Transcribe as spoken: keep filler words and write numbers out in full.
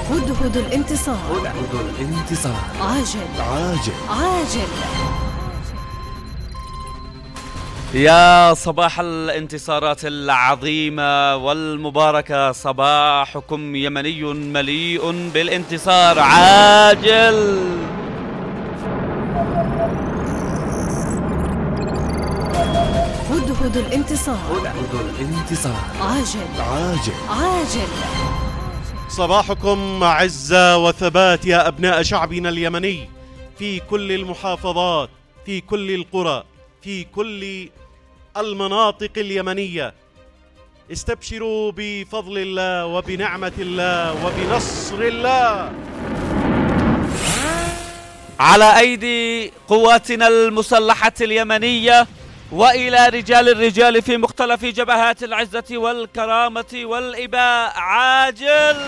هدهد الانتصار. هدهد الانتصار. عاجل عاجل عاجل. يا صباح الانتصارات العظيمة والمباركة، صباحكم يمني مليء بالانتصار. عاجل هدهد الانتصار. هدهد الانتصار. عاجل عاجل عاجل. صباحكم عزة وثبات يا أبناء شعبنا اليمني في كل المحافظات، في كل القرى، في كل المناطق اليمنية. استبشروا بفضل الله وبنعمة الله وبنصر الله. على أيدي قواتنا المسلحة اليمنية وإلى رجال الرجال في مختلف جبهات العزة والكرامة والإباء. عاجل